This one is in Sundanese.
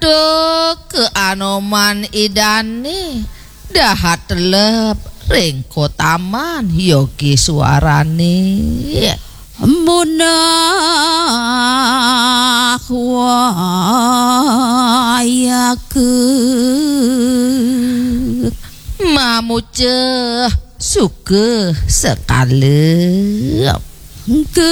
Aduh ke anoman idane dahat telep ringko taman yogi suarane munah wayaku mamuce suke sekali